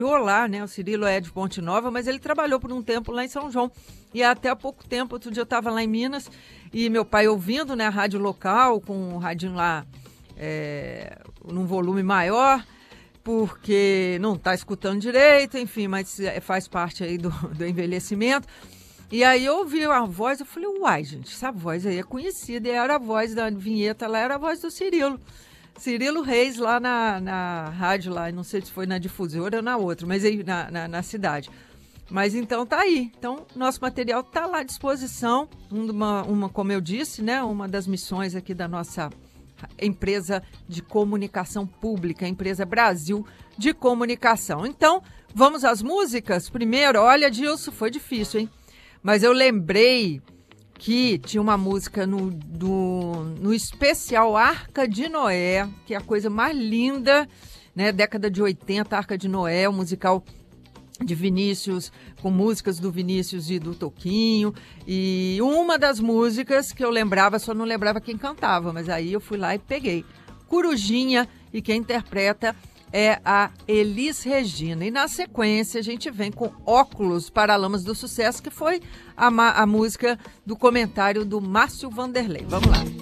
lá, né? O Cirilo é de Ponte Nova, mas ele trabalhou por um tempo lá em São João. E até há pouco tempo, outro dia eu estava lá em Minas, e meu pai ouvindo, né, a rádio local, com o radinho lá num volume maior, porque não está escutando direito, enfim, mas faz parte aí do envelhecimento. E aí eu ouvi a voz, eu falei, uai, gente, essa voz aí é conhecida, e era a voz da vinheta lá, era a voz do Cirilo Reis, lá na rádio, lá, não sei se foi na Difusora ou na outra, mas aí na cidade. Mas então tá aí. Então, nosso material tá lá à disposição. Como eu disse, né? Uma das missões aqui da nossa empresa de comunicação pública, a empresa Brasil de Comunicação. Então, vamos às músicas? Primeiro, olha, Dilson, foi difícil, hein? Mas eu lembrei que tinha uma música no especial Arca de Noé, que é a coisa mais linda, né? Década de 80, Arca de Noé, um musical de Vinícius, com músicas do Vinícius e do Toquinho. E uma das músicas que eu lembrava, só não lembrava quem cantava, mas aí eu fui lá e peguei. Corujinha, e quem interpreta é a Elis Regina. E na sequência a gente vem com Óculos Paralamas do Sucesso, que foi a música do comentário do Márcio Vanderlei. Vamos lá.